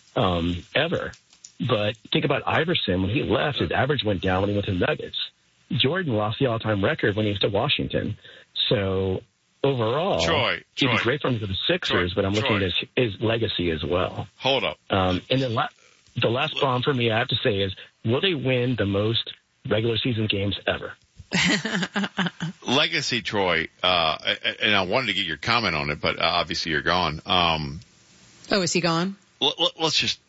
ever. But think about Iverson. When he left, his average went down when he went to the Nuggets. Jordan lost the all-time record when he was to Washington. So overall, it'd be great for him to the Sixers, but I'm looking at his legacy as well. Hold up. And then the last bomb for me, I have to say, is will they win the most regular season games ever? Legacy, Troy, and I wanted to get your comment on it, but obviously you're gone. Is he gone? Let's just,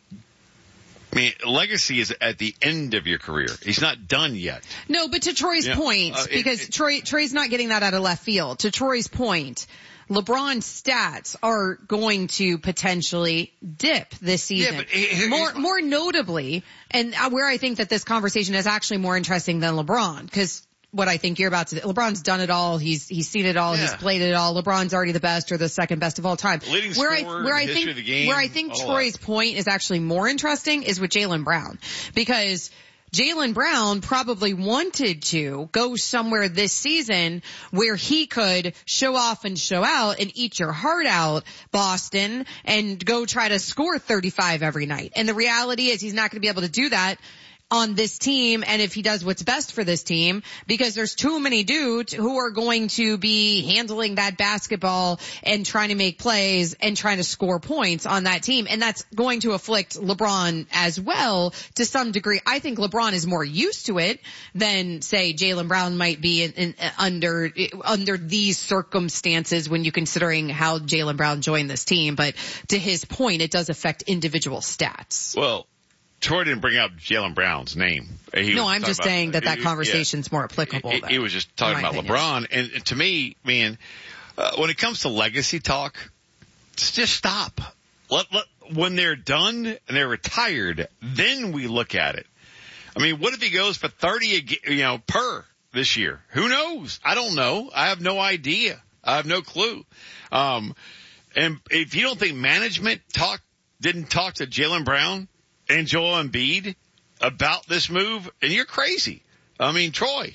legacy is at the end of your career. He's not done yet. No, but to Troy's point, because Troy's not getting that out of left field. To Troy's point, LeBron's stats are going to potentially dip this season. Yeah, more notably, and where I think that this conversation is actually more interesting than LeBron, because what I think you're about to, LeBron's done it all. He's seen it all. Yeah. He's played it all. LeBron's already the best or the second best of all time. Leading scorer in the history of the game. Where I think Troy's point is actually more interesting is with Jaylen Brown, because Jaylen Brown probably wanted to go somewhere this season where he could show off and show out and eat your heart out, Boston, and go try to score 35 every night. And the reality is he's not going to be able to do that on this team, and if he does what's best for this team, because there's too many dudes who are going to be handling that basketball and trying to make plays and trying to score points on that team. And that's going to afflict LeBron as well to some degree. I think LeBron is more used to it than, say, Jaylen Brown might be under these circumstances when you're considering how Jaylen Brown joined this team. But to his point, it does affect individual stats. Well, Troy didn't bring up Jaylen Brown's name. I'm just saying that conversation's more applicable. He was just talking about LeBron. And to me, man, when it comes to legacy talk, just stop. When they're done and they're retired, then we look at it. I mean, what if he goes for 30, per this year? Who knows? I don't know. I have no idea. I have no clue. And if you don't think management didn't talk to Jaylen Brown and Joel Embiid about this move, and you're crazy. I mean, Troy,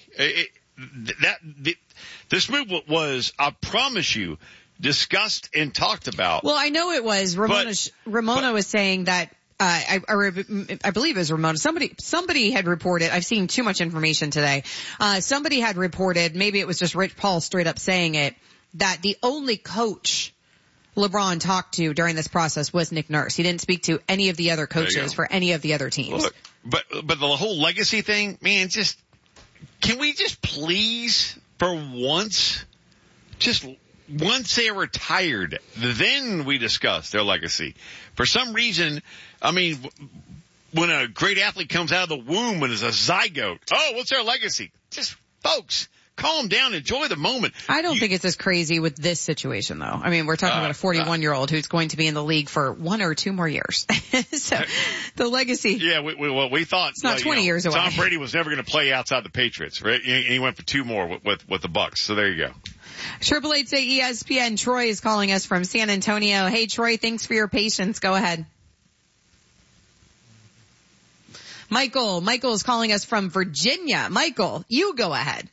this move was, I promise you, discussed and talked about. Well, I know it was. Ramona was saying that, I believe it was Ramona. Somebody had reported, I've seen too much information today. Somebody had reported, maybe it was just Rich Paul straight up saying it, that the only coach LeBron talked to during this process was Nick Nurse. He didn't speak to any of the other coaches for any of the other teams. Look, but the whole legacy thing, man, can we just please for once they're retired, then we discuss their legacy. For some reason, I mean, when a great athlete comes out of the womb and is a zygote, what's their legacy? Just, folks, calm down, enjoy the moment. I don't think it's as crazy with this situation, though. I mean, we're talking about a 41-year-old who's going to be in the league for 1 or 2 more years. So the legacy. Yeah, we thought it's not 20 years away. Tom Brady was never going to play outside the Patriots, right? And he went for 2 more with the Bucks. So there you go. 888 ESPN. Troy is calling us from San Antonio. Hey, Troy, thanks for your patience. Go ahead. Michael is calling us from Virginia. Michael, you go ahead.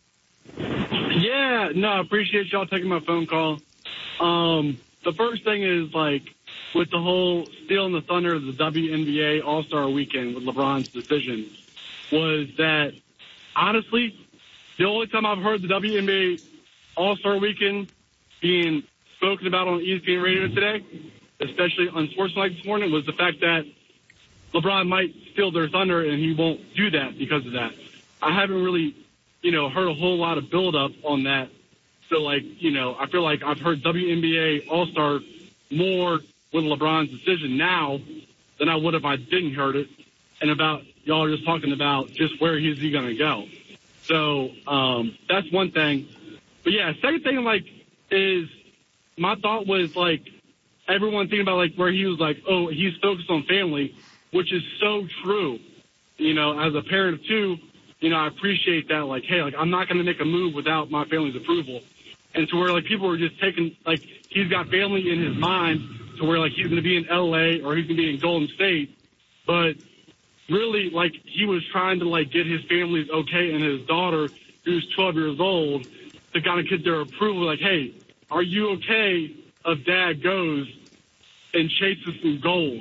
Yeah, no, I appreciate y'all taking my phone call. The first thing is, with the whole stealing the thunder of the WNBA All-Star Weekend with LeBron's decision, was that, honestly, the only time I've heard the WNBA All-Star Weekend being spoken about on ESPN Radio today, especially on Sports Night this morning, was the fact that LeBron might steal their thunder and he won't do that because of that. I haven't really heard a whole lot of build-up on that. So, I feel like I've heard WNBA All-Star more with LeBron's decision now than I would if I didn't heard it. And about y'all are just talking about just where is he going to go. So, that's one thing. But, yeah, second thing, is my thought was, everyone thinking about, where he was he's focused on family, which is so true. As a parent of 2, I appreciate that, hey, I'm not going to make a move without my family's approval. And to where, people are just taking, he's got family in his mind to where, he's going to be in L.A. or he's going to be in Golden State. But really, he was trying to, get his family's okay and his daughter, who's 12 years old, to kind of get their approval, hey, are you okay if Dad goes and chases some goals?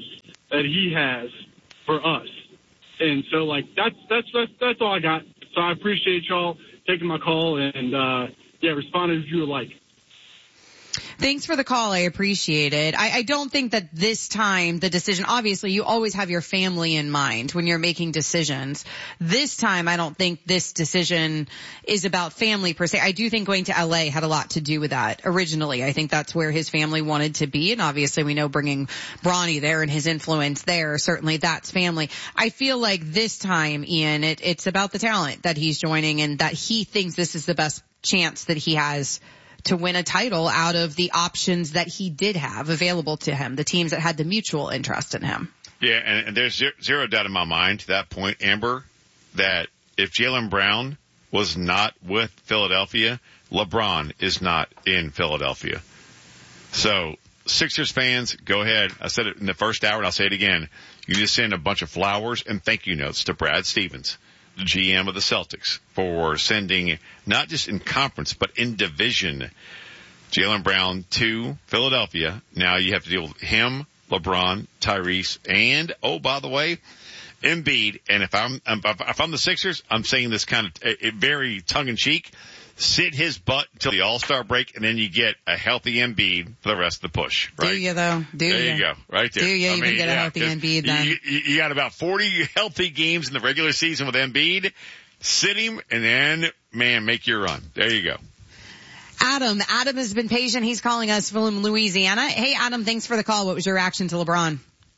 that he has for us. And so, like, that's all I got. So I appreciate y'all taking my call and, responding as you would like. Thanks for the call. I appreciate it. I don't think that this time the decision, obviously you always have your family in mind when you're making decisions. This time I don't think this decision is about family per se. I do think going to LA had a lot to do with that originally. I think that's where his family wanted to be. And obviously we know bringing Bronny there and his influence there, certainly that's family. I feel like this time, Ian, it's about the talent that he's joining and that he thinks this is the best chance that he has to win a title out of the options that he did have available to him, the teams that had the mutual interest in him. Yeah, and there's zero doubt in my mind to that point, Amber, that if Jaylen Brown was not with Philadelphia, LeBron is not in Philadelphia. So, Sixers fans, go ahead. I said it in the first hour and I'll say it again. You just send a bunch of flowers and thank you notes to Brad Stevens, the GM of the Celtics, for sending not just in conference but in division Jaylen Brown to Philadelphia. Now you have to deal with him, LeBron, Tyrese, and by the way, Embiid. And if I'm the Sixers, I'm saying this kind of very tongue in cheek. Sit his butt until the All-Star break, and then you get a healthy Embiid for the rest of the push. Right? Do you, though? There you go. Right there. Do you even get a healthy Embiid then? You got about 40 healthy games in the regular season with Embiid. Sit him, and then, man, make your run. There you go. Adam has been patient. He's calling us from Louisiana. Hey, Adam, thanks for the call. What was your reaction to LeBron?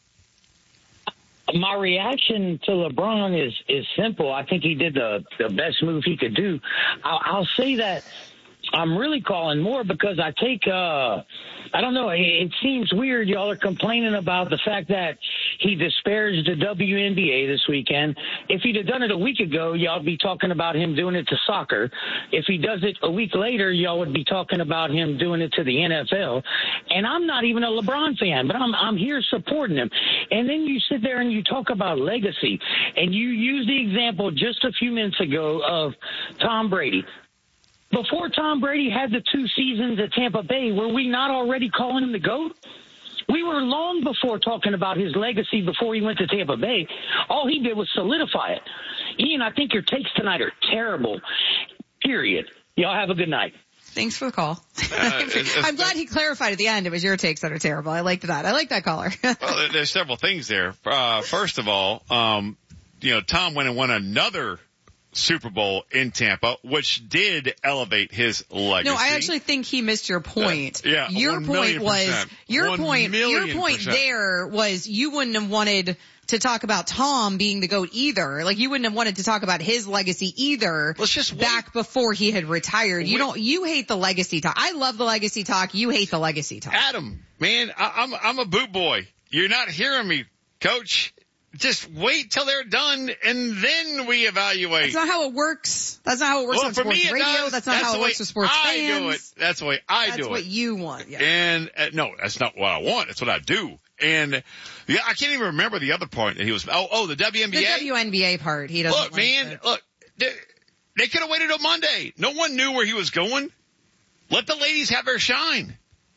My reaction to LeBron is simple. I think he did the best move he could do. I'll say that I'm really calling more because I take, I don't know, it seems weird. Y'all are complaining about the fact that he disparaged the WNBA this weekend. If he'd have done it a week ago, y'all would be talking about him doing it to soccer. If he does it a week later, y'all would be talking about him doing it to the NFL. And I'm not even a LeBron fan, but I'm here supporting him. And then you sit there and you talk about legacy. And you use the example just a few minutes ago of Tom Brady. Before Tom Brady had the 2 seasons at Tampa Bay, were we not already calling him the GOAT? We were long before talking about his legacy before he went to Tampa Bay. All he did was solidify it. Ian, I think your takes tonight are terrible, period. Y'all have a good night. Thanks for the call. I'm glad he clarified at the end. It was your takes that are terrible. I liked that. I like that caller. Well, there's several things there. First of all, Tom went and won another Super Bowl in Tampa, which did elevate his legacy. No, I actually think he missed your point. Yeah, your point was, your point there was you wouldn't have wanted to talk about Tom being the GOAT either. Like you wouldn't have wanted to talk about his legacy either. Let's just back before he had retired. You hate the legacy talk. I love the legacy talk. You hate the legacy talk. Adam, man, I'm a boot boy. You're not hearing me, Coach. Just wait till they're done, and then we evaluate. That's not how it works. That's not how it works on sports radio. That's not how it works with sports fans. Do it. That's the way I do it. That's what you want. Yeah. And no, that's not what I want. That's what I do. And yeah, I can't even remember the other point that he was. Oh, the WNBA. The WNBA part. He doesn't. Look, man. Look, they could have waited till Monday. No one knew where he was going. Let the ladies have their shine.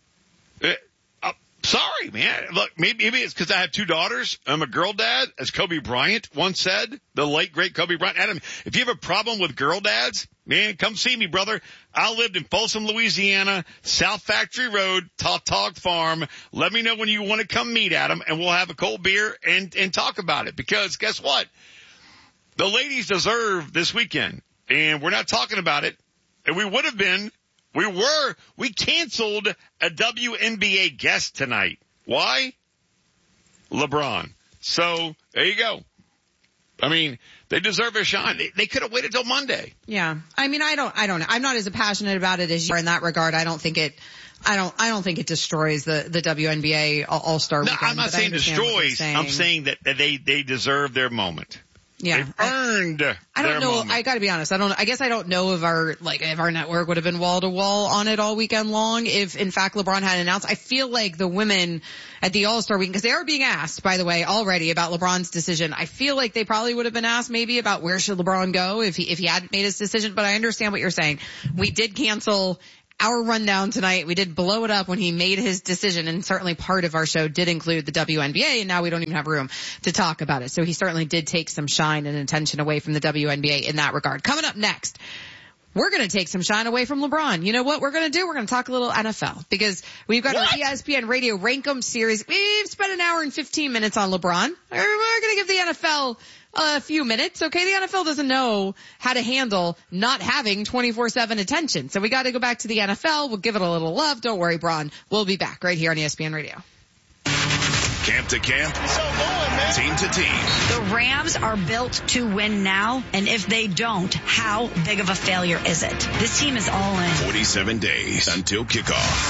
Sorry, man. Look, maybe it's because I have 2 daughters. I'm a girl dad, as Kobe Bryant once said, the late, great Kobe Bryant. Adam, if you have a problem with girl dads, man, come see me, brother. I lived in Folsom, Louisiana, South Factory Road, Tautog Farm. Let me know when you want to come meet Adam, and we'll have a cold beer and talk about it. Because guess what? The ladies deserve this weekend, and we're not talking about it, and we would have been. We canceled a WNBA guest tonight. Why? LeBron. So, there you go. I mean, they deserve a shine. They could have waited till Monday. Yeah. I mean, I don't know. I'm not as passionate about it as you are in that regard. I don't think it destroys the WNBA All-Star weekend. No, I'm not saying destroys. I'm saying that they deserve their moment. Yeah. They've earned I don't know. Moment. I gotta be honest. I guess I don't know if our network would have been wall to wall on it all weekend long if in fact LeBron had announced. I feel like the women at the All-Star weekend, because they are being asked, by the way, already about LeBron's decision. I feel like they probably would have been asked maybe about where should LeBron go if he hadn't made his decision, but I understand what you're saying. We did cancel our rundown tonight. We did blow it up when he made his decision, and certainly part of our show did include the WNBA, and now we don't even have room to talk about it. So he certainly did take some shine and attention away from the WNBA in that regard. Coming up next, we're going to take some shine away from LeBron. You know what we're going to do? We're going to talk a little NFL because we've got our ESPN Radio Rankum series. We've spent an hour and 15 minutes on LeBron. We're going to give the NFL a few minutes, okay? The NFL doesn't know how to handle not having 24/7 attention. So we got to go back to the NFL. We'll give it a little love. Don't worry, Bron. We'll be back right here on ESPN Radio. Camp to camp, team to team. The Rams are built to win now, and if they don't, how big of a failure is it? This team is all in. 47 days until kickoff.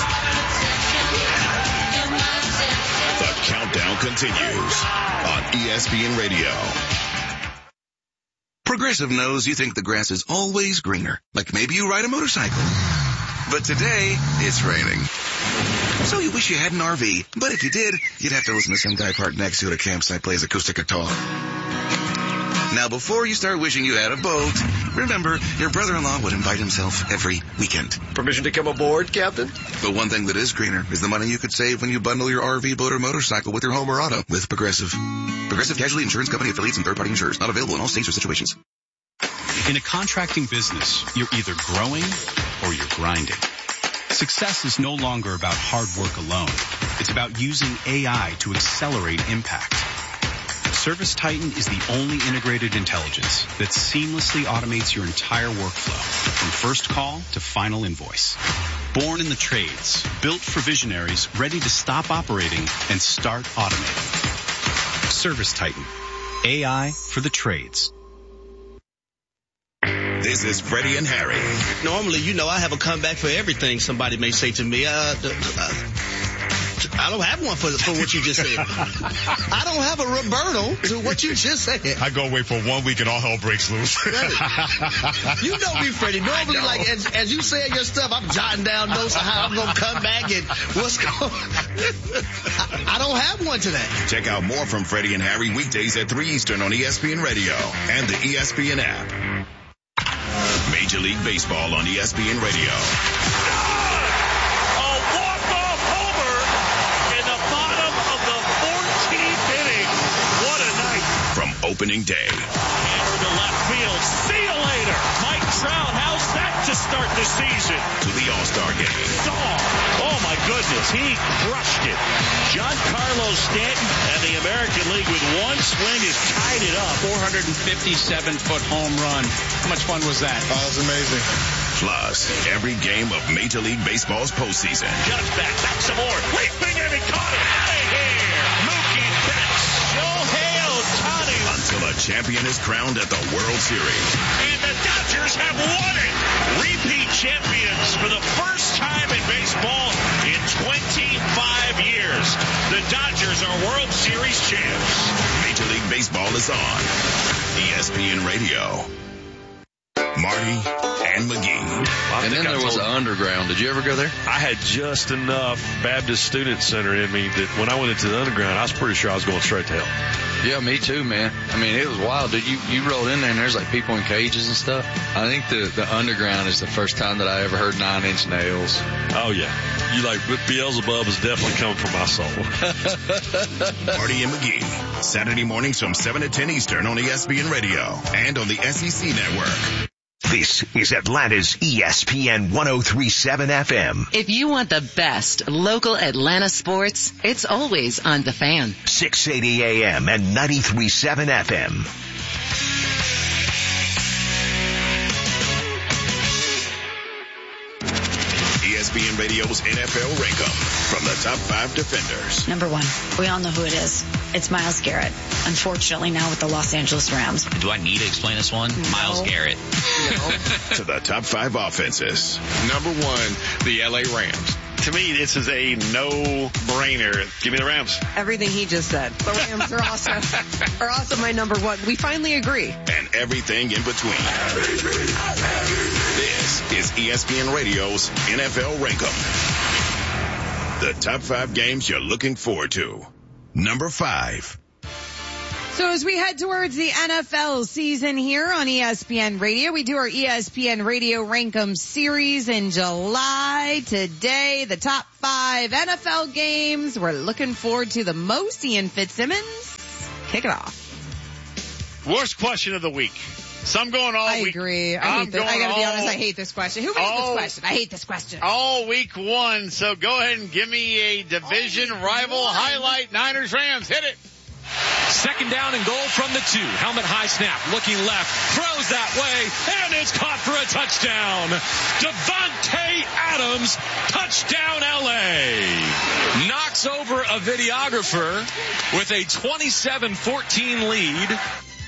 The countdown continues on ESPN Radio. Progressive knows you think the grass is always greener, like maybe you ride a motorcycle. But today, it's raining. So you wish you had an RV, but if you did, you'd have to listen to some guy parked next to you at a campsite plays acoustic guitar. Now, before you start wishing you had a boat, remember, your brother-in-law would invite himself every weekend. Permission to come aboard, Captain? But one thing that is greener is the money you could save when you bundle your RV, boat, or motorcycle with your home or auto with Progressive. Progressive Casualty Insurance Company affiliates and third-party insurers. Not available in all states or situations. In a contracting business, you're either growing or you're grinding. Success is no longer about hard work alone. It's about using AI to accelerate impact. ServiceTitan is the only integrated intelligence that seamlessly automates your entire workflow, from first call to final invoice. Born in the trades, built for visionaries ready to stop operating and start automating. ServiceTitan, AI for the trades. This is Freddie and Harry. Normally, I have a comeback for everything somebody may say to me. I don't have one for what you just said. I don't have a Roberto to what you just said. I go away for 1 week and all hell breaks loose. You know me, Freddie. Normally, like as you say your stuff, I'm jotting down notes of how I'm going to come back and what's going. I don't have one today. Check out more from Freddie and Harry weekdays at 3 Eastern on ESPN Radio and the ESPN app. Major League Baseball on ESPN Radio. A walk-off homer in the bottom of the 14th inning. What a night. From opening day. Hammer to left field. See you later. Mike Trout, how's that to start the season? To the All-Star game. Oh my goodness, he crushed it. Giancarlo Stanton and the American League with one swing has tied it up. 457-foot home run. How much fun was that? Oh, it was amazing. Plus, every game of Major League Baseball's postseason. Just back some more. Leaping and he caught it. Out of here. Mookie Betts. Shohei Ohtani. Until a champion is crowned at the World Series. And the Dodgers have won it. Repeat champions for the first time in baseball in 25 years. The Dodgers are World Series champs. Major League Baseball is on ESPN Radio. Marty and McGee. And then there was an underground. Did you ever go there? I had just enough Baptist Student Center in me that when I went into the underground, I was pretty sure I was going straight to hell. Yeah, me too, man. I mean, it was wild, dude. You rolled in there and there's like people in cages and stuff. I think the underground is the first time that I ever heard 9 Inch Nails. Oh, yeah. You like Beelzebub is definitely coming from my soul. Marty and McGee. Saturday mornings from 7 to 10 Eastern on ESPN Radio and on the SEC Network. This is Atlanta's ESPN 103.7 FM. If you want the best local Atlanta sports, it's always on The Fan. 680 AM and 93.7 FM. ESPN Radio's NFL Rankum from the top 5 defenders. Number 1, we all know who it is. It's Myles Garrett. Unfortunately, now with the Los Angeles Rams. Do I need to explain this one? No. Myles Garrett. No. To the top 5 offenses. Number 1, the LA Rams. To me, this is a no-brainer. Give me the Rams. Everything he just said. The Rams are also my number 1. We finally agree. And everything in between. This is ESPN Radio's NFL Rankum. The top 5 games you're looking forward to. Number 5. So as we head towards the NFL season here on ESPN Radio, we do our ESPN Radio Rank 'em series in July. Today, the top 5 NFL games we're looking forward to the most. Ian Fitzsimmons, kick it off. Worst question of the week. Some going all week. I agree. I gotta be honest, I hate this question. Who made this question? I hate this question. All week 1. So go ahead and give me a division rival highlight. Niners Rams. Hit it. Second down and goal from the 2. Helmet high snap. Looking left. Throws that way. And it's caught for a touchdown. Devontae Adams. Touchdown LA. Knocks over a videographer with a 27-14 lead.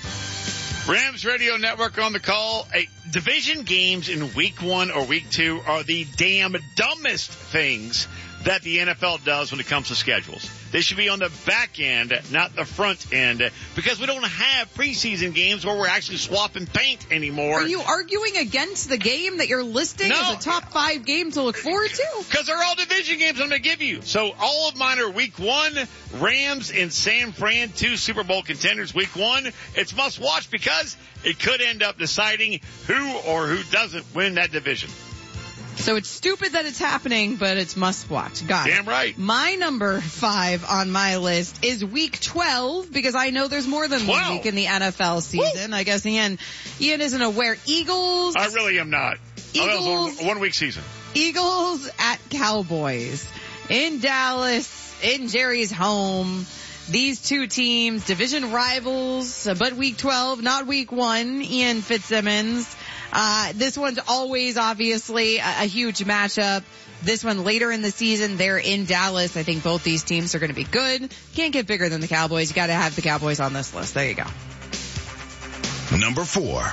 Rams Radio Network on the call. Division games in week 1 or week 2 are the damn dumbest things that the NFL does when it comes to schedules. They should be on the back end, not the front end, because we don't have preseason games where we're actually swapping paint anymore. Are you arguing against the game that you're listing as a top 5 game to look forward to? Because they're all division games I'm going to give you. So all of mine are week 1, Rams and San Fran, 2 Super Bowl contenders week 1. It's must watch because it could end up deciding who or who doesn't win that division. So it's stupid that it's happening, but it's must watch. Got it. Damn right. My number 5 on my list is week 12 because I know there's more than 1 week in the NFL season. Woo! I guess Ian isn't aware. Eagles. I really am not. Eagles. 1 week season. Eagles at Cowboys in Dallas, in Jerry's home. These 2 teams, division rivals, but week 12, not week 1. Ian Fitzsimmons. This one's always obviously a huge matchup. This one later in the season, they're in Dallas. I think both these teams are going to be good. Can't get bigger than the Cowboys. You got to have the Cowboys on this list. There you go. Number 4.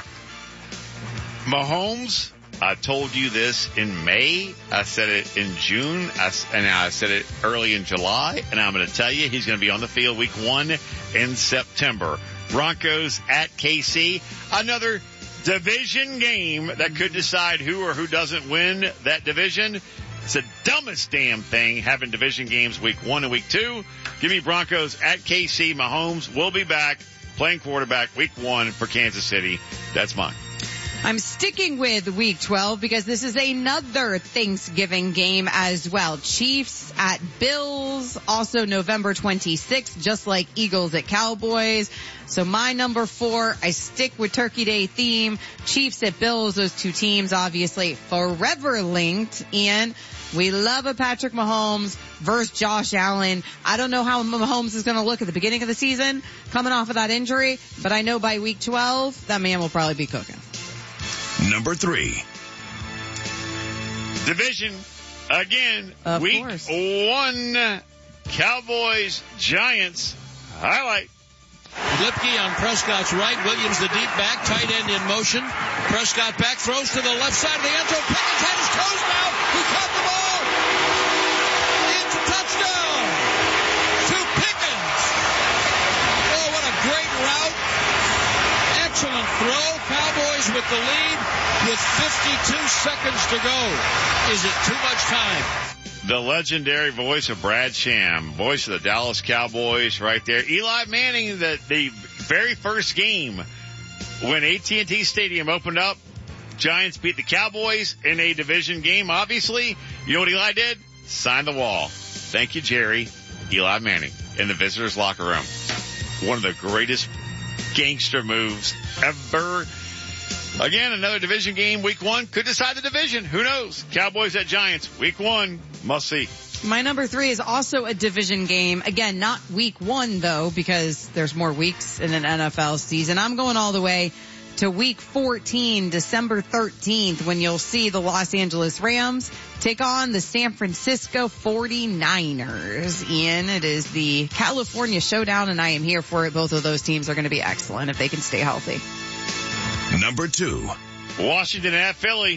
Mahomes. I told you this in May. I said it in June. And I said it early in July. And I'm going to tell you, he's going to be on the field week 1 in September. Broncos at KC. Another division game that could decide who or who doesn't win that division. It's the dumbest damn thing having division games week 1 and week 2. Give me Broncos at KC. Mahomes will be back playing quarterback week 1 for Kansas City. That's mine. I'm sticking with week 12 because this is another Thanksgiving game as well. Chiefs at Bills, also November 26th, just like Eagles at Cowboys. So my number 4, I stick with Turkey Day theme. Chiefs at Bills, those 2 teams obviously forever linked. Ian, we love a Patrick Mahomes versus Josh Allen. I don't know how Mahomes is going to look at the beginning of the season coming off of that injury, but I know by week 12, that man will probably be cooking. Number 3. Division, again, of week course. 1, Cowboys, Giants, highlight. Lipke on Prescott's right. Williams the deep back. Tight end in motion. Prescott back. Throws to the left side of the end zone. Pickens had his toes down. He caught the ball. It's a touchdown to Pickens. Oh, what a great route. Excellent throw. Cowboys with the lead with 52 seconds to go. Is it too much time? The legendary voice of Brad Sham, voice of the Dallas Cowboys right there. Eli Manning, the very first game when AT&T Stadium opened up, Giants beat the Cowboys in a division game, obviously. You know what Eli did? Signed the wall. Thank you, Jerry. Eli Manning in the visitors' locker room. One of the greatest gangster moves ever. Again, another division game, week 1. Could decide the division. Who knows? Cowboys at Giants, week 1. Must see. My number 3 is also a division game. Again, not week 1, though, because there's more weeks in an NFL season. I'm going all the way to week 14, December 13th, when you'll see the Los Angeles Rams take on the San Francisco 49ers. Ian, it is the California Showdown, and I am here for it. Both of those teams are going to be excellent if they can stay healthy. Number 2. Washington at Philly.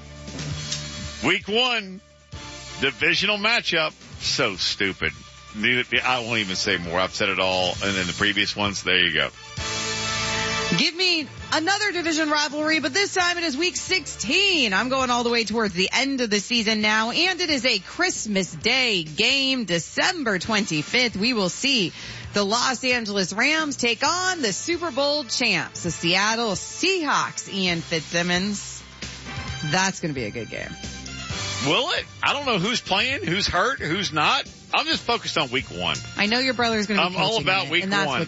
Week 1. Divisional matchup. So stupid. I won't even say more. I've said it all. And then the previous ones, there you go. Give me another division rivalry, but this time it is week 16. I'm going all the way towards the end of the season now, and it is a Christmas Day game, December 25th. We will see The Los Angeles Rams take on the Super Bowl champs, the Seattle Seahawks. Ian Fitzsimmons. That's going to be a good game. Will it? I don't know who's playing, who's hurt, who's not. I'm just focused on week 1. I know your brother's going to be coaching all about it, week and that's 1.